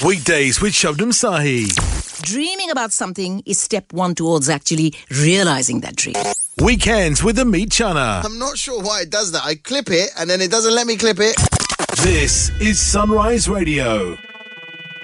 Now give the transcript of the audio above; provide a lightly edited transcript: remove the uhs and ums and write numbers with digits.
Weekdays with Shabnam Sahi. Dreaming about something is step one towards actually realizing that dream. Weekends with Amit Chana. I'm not sure why it does that. I clip it and then it doesn't let me clip it. This is Sunrise Radio.